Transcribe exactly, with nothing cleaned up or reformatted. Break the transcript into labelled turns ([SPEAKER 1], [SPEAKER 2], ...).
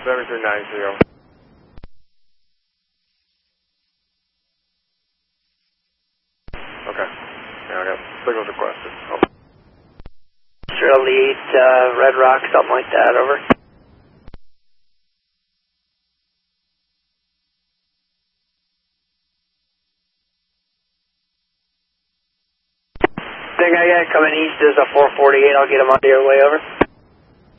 [SPEAKER 1] seven three nine zero. Okay. Yeah, I got signals requested. Oh.
[SPEAKER 2] Australia eight, uh, Red Rock, something like that, over. Thing I got coming east is a four forty-eight, I'll get him on your way, over.